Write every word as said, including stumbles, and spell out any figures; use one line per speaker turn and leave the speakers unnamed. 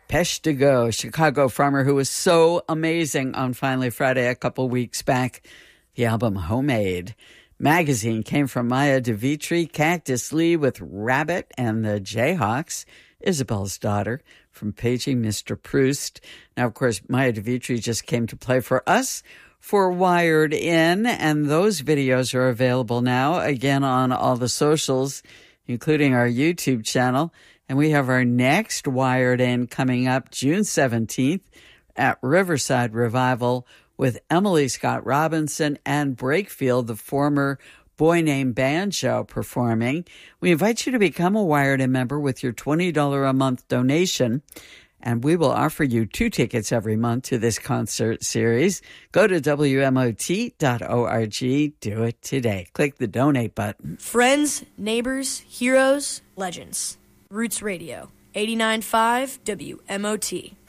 Peshtigo, Chicago farmer who was so amazing on Finally Friday a couple weeks back. The album Homemade. Magazine came from Maya DeVitri, Cactus Lee with Rabbit and the Jayhawks. Isabel's Daughter from Paging Mister Proust. Now, of course, Maya DeVitri just came to play for us for Wired In, and those videos are available now, again, on all the socials, including our YouTube channel. And we have our next Wired In coming up June seventeenth at Riverside Revival with Emily Scott Robinson and Brakefield, the former Boy Named Banjo, performing. We invite you to become a Wired In member with your twenty dollars a month donation, and we will offer you two tickets every month to this concert series. Go to W M O T dot org. Do it today. Click the donate button.
Friends, neighbors, heroes, legends. Roots Radio, eighty-nine point five W M O T.